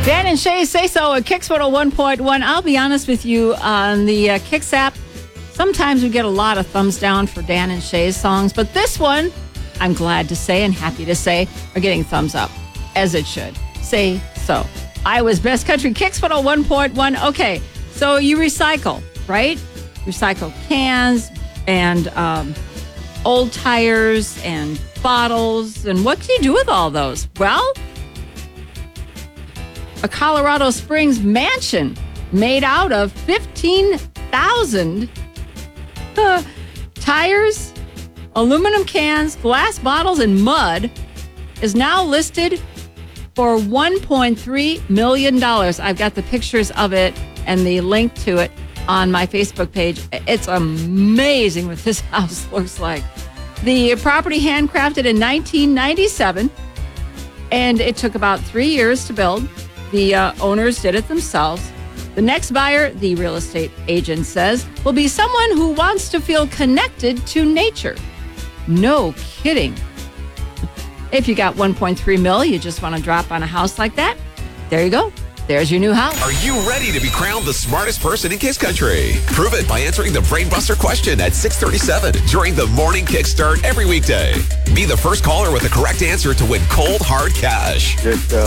Dan and Shay Say So at Kicks 101.1. I'll be honest with you, on the Kicks app, sometimes we get a lot of thumbs down for Dan and Shay's songs, but this one, I'm glad to say and happy to say, are getting thumbs up, as it should. Say so. Iowa's Best Country, Kicks 101.1. Okay, so you recycle, right? Recycle cans and old tires and bottles. And what can you do with all those? Well, a Colorado Springs mansion made out of 15,000 tires, aluminum cans, glass bottles, and mud is now listed for $1.3 million. I've got the pictures of it and the link to it on my Facebook page. It's amazing what this house looks like. The property handcrafted in 1997, and it took about 3 years to build. The owners did it themselves. The next buyer, the real estate agent says, will be someone who wants to feel connected to nature. No kidding. If you got 1.3 mil, you just want to drop on a house like that, there you go. There's your new house. Are you ready to be crowned the smartest person in Kiss Country? Prove it by answering the Brainbuster question at 6:37 during the morning kickstart every weekday. Be the first caller with the correct answer to win cold, hard cash. Just